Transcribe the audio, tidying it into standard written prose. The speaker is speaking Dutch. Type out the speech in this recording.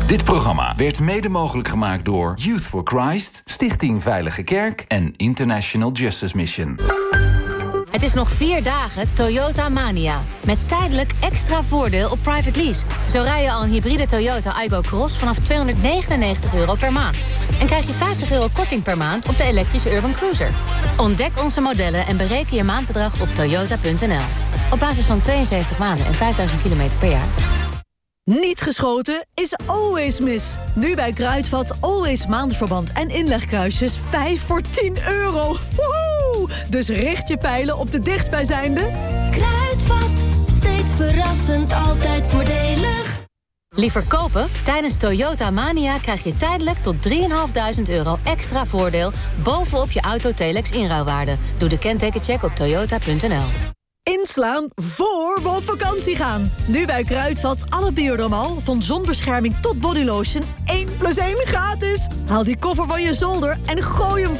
Dit programma werd mede mogelijk gemaakt door Youth for Christ, Stichting Veilige Kerk en International Justice Mission. Het is nog 4 dagen Toyota Mania. Met tijdelijk extra voordeel op private lease. Zo rij je al een hybride Toyota Aygo Cross vanaf €299 per maand. En krijg je €50 korting per maand op de elektrische Urban Cruiser. Ontdek onze modellen en bereken je maandbedrag op toyota.nl. Op basis van 72 maanden en 5000 kilometer per jaar. Niet geschoten is always mis. Nu bij Kruidvat always maandverband en inlegkruisjes 5 voor €10. Woehoe! Dus richt je pijlen op de dichtstbijzijnde. Kruidvat, steeds verrassend, altijd voordelig. Liever kopen? Tijdens Toyota Mania krijg je tijdelijk tot €3.500 extra voordeel bovenop je Auto-Telex inruilwaarde. Doe de kentekencheck op toyota.nl. Inslaan voor we op vakantie gaan. Nu bij Kruidvat alle Biodermal, van zonbescherming tot bodylotion, 1 + 1 gratis. Haal die koffer van je zolder en gooi hem